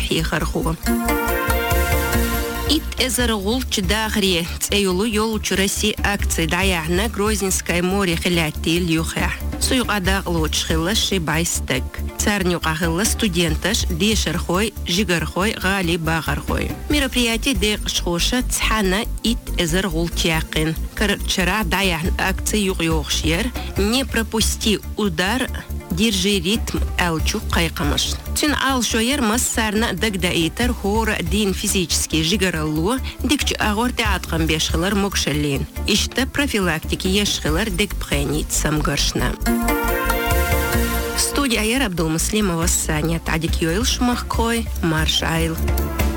يخرخو إت إزر غولش داغري تأيولو يول تشرسي أكتسي دعيعنا Грозненское море خلاتي ليوخيح سويق أداغلوش خلش بايستك تارنيوق أخلا студенташ ديشرخوي جيغرخوي غالي باغرخوي мероприятие ديق شخوشة تحانا إت إزر غولتياقين كرتشرع دعيعنا أكتسي يوغيوغشير не пропусти удар держи ритм ألчу قيقمش تن آل شوير مسارنا دقدايتر هور دين فيزيكسكي جيغرالو ديكش أغور تعاتقن بيشخلر مكشلين إشتا профилактики يشخلر ديك بخينيت سمغرشنا студия يا رب دوم مسلمة والسانية تعديك يويل شمخكوي مارش آيل